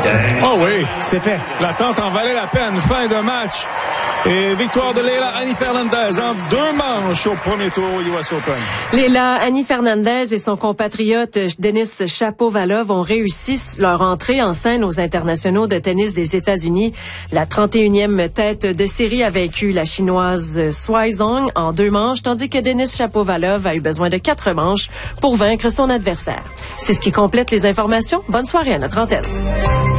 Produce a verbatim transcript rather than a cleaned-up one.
Oh oui, c'est fait. L'attente en valait la peine. Fin de match. Et victoire de Leylah Annie Fernandez en deux manches au premier tour au U S Open. Leylah Annie Fernandez et son compatriote Denis Shapovalov ont réussi leur entrée en scène aux internationaux de tennis des États-Unis. La trente et unième tête de série a vaincu la chinoise Sui Zhong en deux manches, tandis que Denis Shapovalov a eu besoin de quatre manches pour vaincre son adversaire. C'est ce qui complète les informations. Bonne soirée à notre antenne.